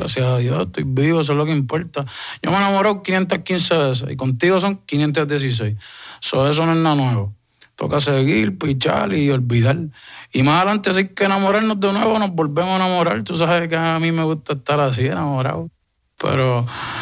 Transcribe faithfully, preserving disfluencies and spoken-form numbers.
gracias a Dios, estoy vivo, eso es lo que importa. Yo me he enamorado quinientas quince veces y contigo son quinientas dieciséis. So, eso no es nada nuevo. Toca seguir, pichar y olvidar. Y más adelante, si hay que enamorarnos de nuevo, nos volvemos a enamorar. Tú sabes que a mí me gusta estar así, enamorado. Pero